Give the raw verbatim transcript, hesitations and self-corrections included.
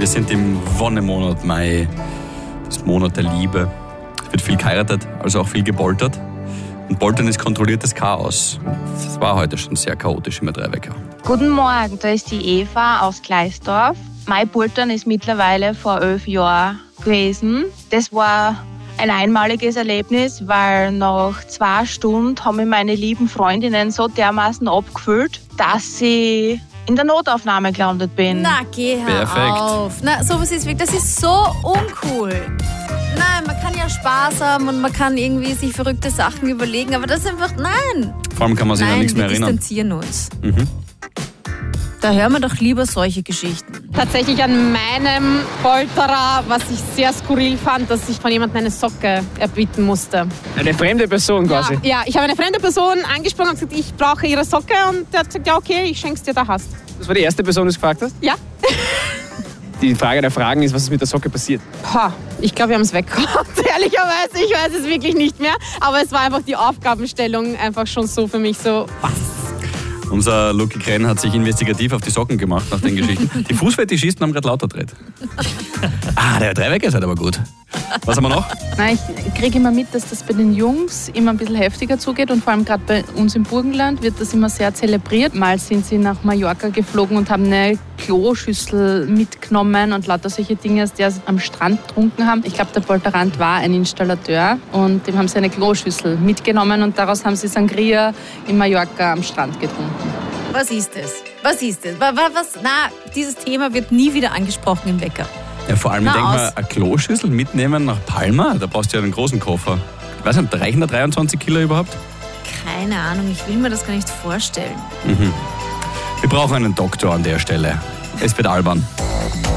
Wir sind im Wonnemonat Mai, das Monat der Liebe. Es wird viel geheiratet, also auch viel gepoltert. Und Poltern ist kontrolliertes Chaos. Das war heute schon sehr chaotisch im Dreiwecker. Guten Morgen, da ist die Eva aus Gleisdorf. Mein Poltern ist mittlerweile vor elf Jahren gewesen. Das war ein einmaliges Erlebnis, weil nach zwei Stunden haben mich meine lieben Freundinnen so dermaßen abgefüllt, dass ich in der Notaufnahme gelandet bin. Na, geh hör Perfekt. auf. Na, sowas ist wirklich, das ist so uncool. Nein, man kann ja Spaß haben und man kann irgendwie sich verrückte Sachen überlegen, aber das ist einfach, nein. Vor allem kann man sich Nein, an nichts wir mehr erinnern. distanzieren uns. Mhm. Da hören wir doch lieber solche Geschichten. Tatsächlich an meinem Polterer, was ich sehr skurril fand, dass ich von jemandem eine Socke erbitten musste. Eine fremde Person quasi? Ja, ja, ich habe eine fremde Person angesprochen und gesagt, ich brauche ihre Socke und der hat gesagt, ja okay, ich schenke es dir, da hast. Das war die erste Person, die du gefragt hast? Ja. Die Frage der Fragen ist, was ist mit der Socke passiert? Pah, ich glaube, wir haben es weggehabt, ehrlicherweise. Ich weiß es wirklich nicht mehr. Aber es war einfach die Aufgabenstellung einfach schon so für mich so, was? Unser Lucky Krenn hat sich investigativ auf die Socken gemacht nach den Geschichten. Die Fußfetischisten haben gerade lauter gedreht. Ah, der Dreiwecker ist halt aber gut. Was haben wir noch? Nein, ich kriege immer mit, dass das bei den Jungs immer ein bisschen heftiger zugeht und vor allem gerade bei uns im Burgenland wird das immer sehr zelebriert. Mal sind sie nach Mallorca geflogen und haben eine Kloschüssel mitgenommen und lauter solche Dinge, die sie am Strand getrunken haben. Ich glaube, der Polterant war ein Installateur und dem haben sie eine Kloschüssel mitgenommen und daraus haben sie Sangria in Mallorca am Strand getrunken. Was ist das? Was ist das? Was, was, na, dieses Thema wird nie wieder angesprochen im Wecker. Ja, vor allem, Na, ich denke aus. mal, eine Kloschüssel mitnehmen nach Palma, da brauchst du ja einen großen Koffer. Ich weiß nicht, reichen da dreiundzwanzig Kilo überhaupt? Keine Ahnung, ich will mir das gar nicht vorstellen. Mhm. Wir brauchen einen Doktor an der Stelle. Es wird albern.